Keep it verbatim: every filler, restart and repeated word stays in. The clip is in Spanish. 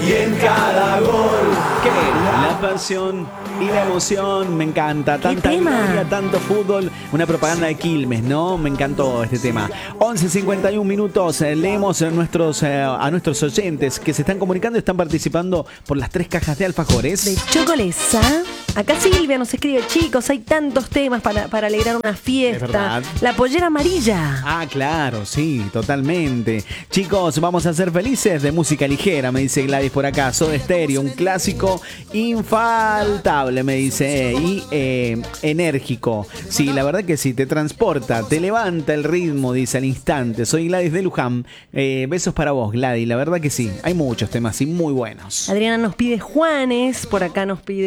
y en cada gol. ¿Qué? La pasión y la emoción, me encanta. Tanta tema? gloria, tanto fútbol. Una propaganda de Quilmes, ¿no? Me encantó este tema. once cincuenta y un minutos. eh, Leemos a nuestros, eh, a nuestros oyentes que se están comunicando y están participando por las tres cajas de alfajores. De Chocolesa. Acá Silvia nos escribe, chicos, hay tantos temas para, para alegrar una Es fiesta. verdad. La pollera amarilla. Ah, claro, sí, totalmente. Chicos, vamos a ser felices de música ligera, me dice Gladys por acá. Soda Stereo, un clásico infaltable, me dice. Y eh, enérgico. Sí, la verdad que sí, te transporta, te levanta el ritmo, dice al instante. Soy Gladys de Luján. Eh, besos para vos, Gladys. La verdad que sí, hay muchos temas y muy buenos. Adriana nos pide Juanes, por acá nos pide